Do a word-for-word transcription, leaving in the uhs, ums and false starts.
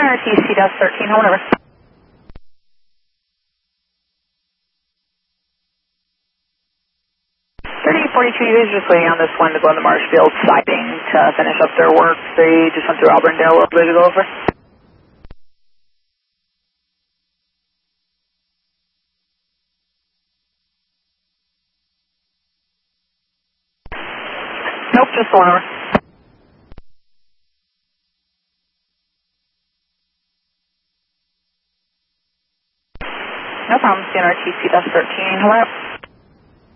R T C Dust thirteen, hold over. thirty forty-two, you guys are just waiting on this one to go on the Marshfield siding to finish up their work. They just went through Auburndale a little bit ago, over. Nope, just the one over. No problem, C N R T C Dust thirteen, hello.